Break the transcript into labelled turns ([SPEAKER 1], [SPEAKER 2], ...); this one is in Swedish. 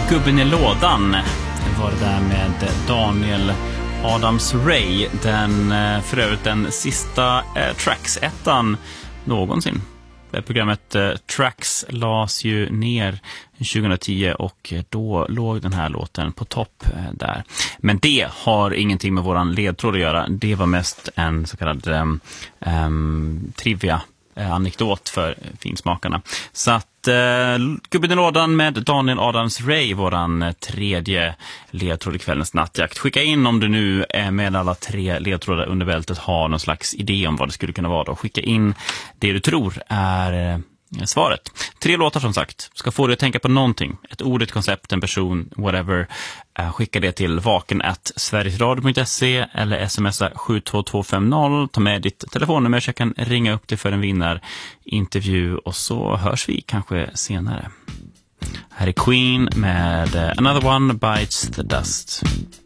[SPEAKER 1] Gubben i lådan var det där med Daniel Adams-Ray. För övrigt den sista Tracks-ettan någonsin. Det programmet Tracks lades ju ner 2010 och då låg den här låten på topp där. Men det har ingenting med våran ledtråd att göra. Det var mest en så kallad trivia anekdot för finsmakarna. Så att Gubben i lådan med Daniel Adams-Ray, våran tredje ledtråd i kvällens nattjakt. Skicka in om du nu är med alla tre ledtrådar under bältet har någon slags idé om vad det skulle kunna vara då. Skicka in det du tror är svaret. 3 låtar som sagt. Ska få dig att tänka på någonting. Ett ord, ett koncept, en person, whatever. Skicka det till vaken@sverigesradio.se eller smsa 72250. Ta med ditt telefonnummer så jag kan ringa upp dig för en vinnarintervju och så hörs vi kanske senare. Här är Queen med Another One Bites the Dust.